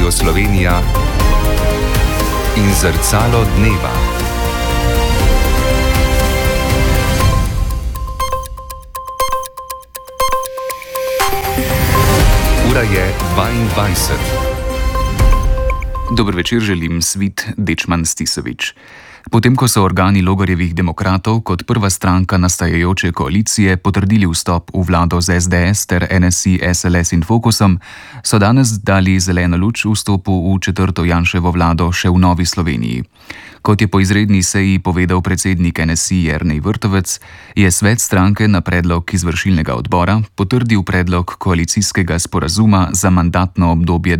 Radio Slovenija in Zrcalo dneva. Ura je 22. Dober večer, želim Svit Dečman Stisovič. Potem, ko so organi Logarjevih demokratov kot prva stranka nastajajoče koalicije potrdili vstop v vlado z SDS ter NSI, SLS in Fokusom, so danes dali zeleno luč vstopu v četrto Janševo vlado še v Novi Sloveniji. Kot je po izredni seji povedal predsednik NSI Jernej Vrtovec, je svet stranke na predlog izvršilnega odbora potrdil predlog koalicijskega sporazuma za mandatno obdobje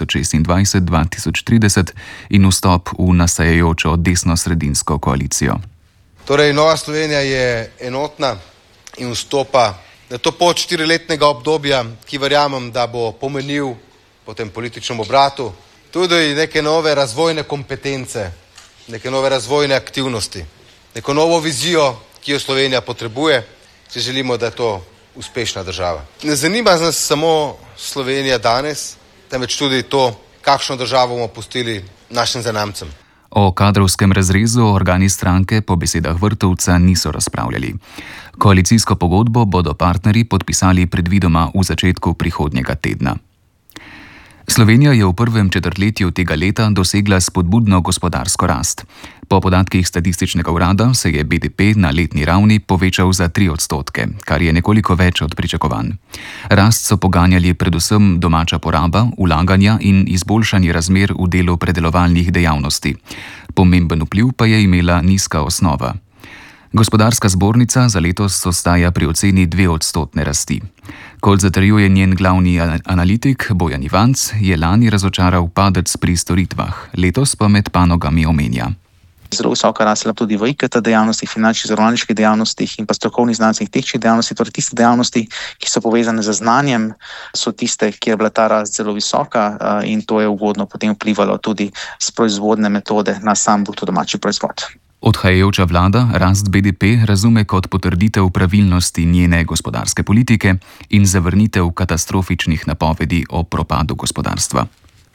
2026-2030 in vstop v nastajajočo desno-sredinsko koalicijo. Torej, Nova Slovenija je enotna in vstopa na to pot 4-letnega obdobja, ki verjamem, da bo pomenil po tem političnem obratu tudi neke nove razvojne kompetence, neke nove razvojne aktivnosti, neko novo vizijo, ki jo Slovenija potrebuje, če želimo, da je to uspešna država. Ne zanima nas samo Slovenija danes, temveč tudi to, kakšno državo bomo pustili našim zanamcem. O kadrovskem razrezu organi stranke po besedah Vrtovca niso razpravljali. Koalicijsko pogodbo bodo partnerji podpisali predvidoma v začetku prihodnjega tedna. Slovenija je v prvem četrtletju tega leta dosegla spodbudno gospodarsko rast. Po podatkih statističnega urada se je BDP na letni ravni povečal za 3%, kar je nekoliko več od pričakovanj. Rast so poganjali predvsem domača poraba, vlaganja in izboljšanje razmer v delu predelovalnih dejavnosti. Pomemben vpliv pa je imela nizka osnova. Gospodarska zbornica za letos ostaja pri oceni 2% rasti. Kot zatrjuje njen glavni analitik Bojan Ivanc, je lani razočaral padec pri storitvah, letos pa med panogami omenja. Zelo visoka rast tudi v IKT dejavnostih, finančnih zavarovalniških dejavnostih in pa strokovnih znanstvenih tehničnih dejavnostih, torej tiste dejavnosti, ki so povezane z znanjem, so tiste, kjer je bila ta rast zelo visoka in to je ugodno potem vplivalo tudi s proizvodne metode na sam bruto domači proizvod. Odhajajoča vlada rast BDP razume kot potrditev pravilnosti njene gospodarske politike in zavrnitev katastrofičnih napovedi o propadu gospodarstva.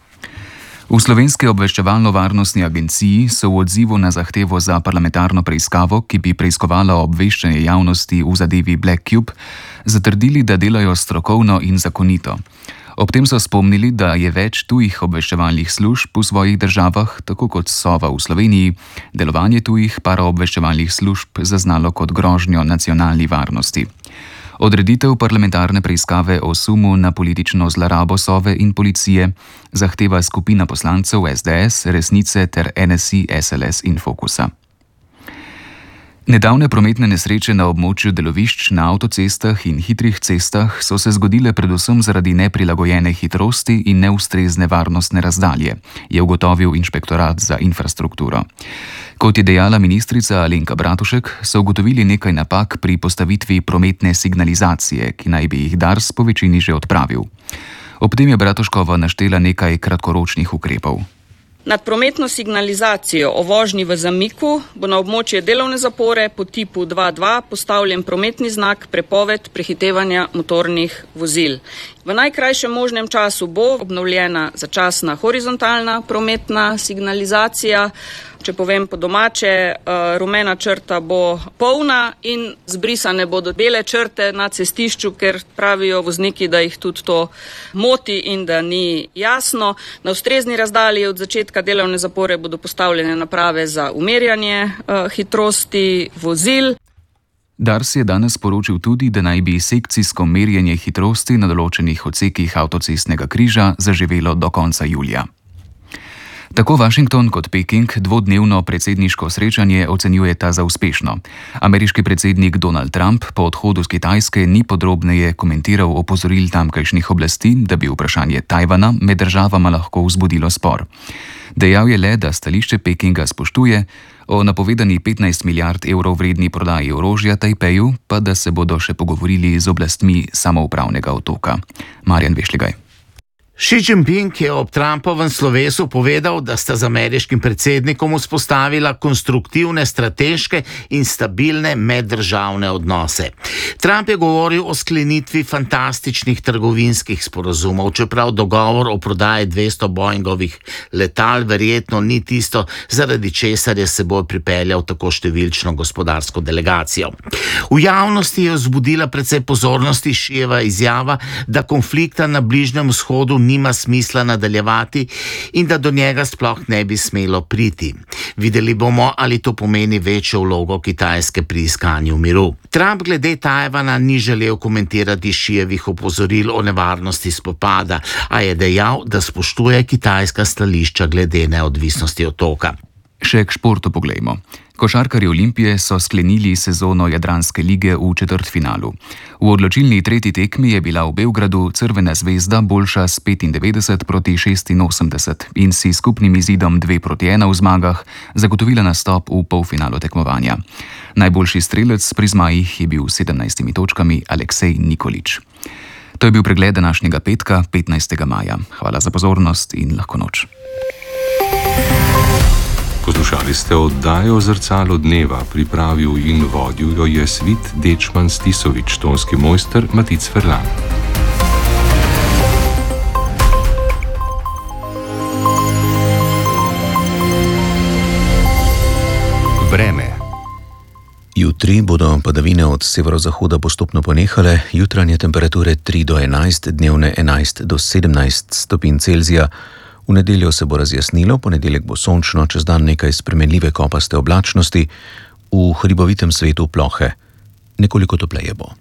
V Slovenski obveščevalno-varnostni agenciji so v odzivu na zahtevo za parlamentarno preiskavo, ki bi preiskovala obveščanje javnosti v zadevi Black Cube, zatrdili, da delajo strokovno in zakonito. Ob tem so spomnili, da je več tujih obveščevalnih služb v svojih državah, tako kot Sova v Sloveniji, delovanje tujih paraobveščevalnih služb zaznalo kot grožnjo nacionalni varnosti. Odreditev parlamentarne preiskave o sumu na politično zlorabo Sove in policije zahteva skupina poslancev SDS, Resnice ter NSI, SLS in Fokusa. Nedavne prometne nesreče na območju delovišč na avtocestah in hitrih cestah so se zgodile predvsem zaradi neprilagojene hitrosti in neustrezne varnostne razdalje, je ugotovil Inšpektorat za infrastrukturo. Kot je dejala ministrica Alenka Bratušek, so ugotovili nekaj napak pri postavitvi prometne signalizacije, ki naj bi jih Dars po večini že odpravil. Ob tem je Bratuškova naštela nekaj kratkoročnih ukrepov. Nad prometno signalizacijo o vožnji v zamiku bo na območje delovne zapore po tipu 2.2 postavljen prometni znak prepoved prehitevanja motornih vozil. V najkrajšem možnem času bo obnovljena začasna horizontalna prometna signalizacija. Če povem po domače, rumena črta bo polna in zbrisane bodo bele črte na cestišču, ker pravijo vozniki, da jih tudi to moti in da ni jasno. Na ustrezni razdalji od začetka delovne zapore bodo postavljene naprave za umerjanje hitrosti vozil. Dars je danes sporočil tudi, da naj bi sekcijsko merjenje hitrosti na določenih odsekih avtocestnega križa zaživelo do konca julija. Tako Washington kot Peking dvodnevno predsedniško srečanje ocenjujeta za uspešno. Ameriški predsednik Donald Trump po odhodu z Kitajske ni podrobneje komentiral opozoril tamkajšnjih oblasti, da bi vprašanje Tajvana med državama lahko vzbudilo spor. Dejal je le, da stališče Pekinga spoštuje, o napovedani 15 milijard evrov vredni prodaji orožja Tajpeju pa da se bodo še pogovorili z oblastmi samoupravnega otoka. Marjan Vešligaj. Xi Jinping je ob Trumpovem slovesu povedal, da sta z ameriškim predsednikom vzpostavila konstruktivne, strateške in stabilne meddržavne odnose. Trump je govoril o sklenitvi fantastičnih trgovinskih sporazumov, čeprav dogovor o prodaji 200 Boeingovih letal verjetno ni tisto, zaradi česar je seboj pripeljal tako številčno gospodarsko delegacijo. V javnosti je vzbudila precej pozornosti Xijeva izjava, da konflikta na Bližnjem vzhodu nima smisla nadaljevati in da do njega sploh ne bi smelo priti. Videli bomo, ali to pomeni večjo vlogo Kitajske pri iskanju miru. Trump glede Tajvana ni želel komentirati Xijevih opozoril o nevarnosti spopada, a je dejal, da spoštuje kitajska stališča glede neodvisnosti otoka. Še k športu poglejmo. Košarkarji Olimpije so sklenili sezono Jadranske lige v četrtfinalu. V odločilni tretji tekmi je bila v Beogradu Crvena zvezda boljša s 95 proti 86 in si skupnim izidom 2-1 v zmagah zagotovila nastop v polfinalu tekmovanja. Najboljši strelec pri zmajih je bil s 17 točkami Aleksej Nikolić. To je bil pregled današnjega petka, 15. maja. Hvala za pozornost in lahko noč. Poslušali ste oddajo Zrcalo dneva, pripravil in vodil jo je Svit Dečman Stisovič, tonski mojster Matic Ferlan. Vreme. Jutri bodo padavine od severozahoda postopno ponehale, jutranje temperature 3 do 11, dnevne 11 do 17 stopinj Celzija. V nedeljo se bo razjasnilo, ponedeljek bo sončno, čez dan nekaj spremenljive kopaste oblačnosti, v hribovitem svetu plohe. Nekoliko topleje bo.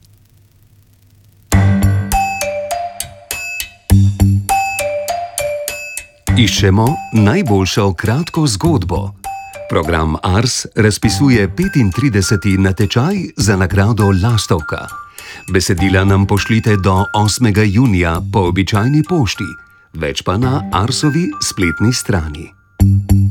Iščemo najboljšo kratko zgodbo. Program Ars razpisuje 35. natečaj za nagrado Lastovka. Besedila nam pošljite do 8. junija po običajni pošti. Več pa na Arsovi spletni strani.